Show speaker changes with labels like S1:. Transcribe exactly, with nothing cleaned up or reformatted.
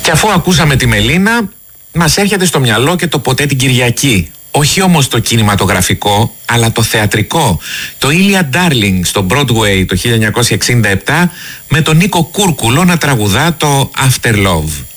S1: Και αφού ακούσαμε τη Μελίνα, μας έρχεται στο μυαλό και το Ποτέ την Κυριακή. Όχι όμως το κινηματογραφικό, αλλά το θεατρικό. Το Ήλια Ντάρλινγκ στο Broadway το χίλια εννιακόσια εξήντα επτά, με τον Νίκο Κούρκουλο να τραγουδά το After Love.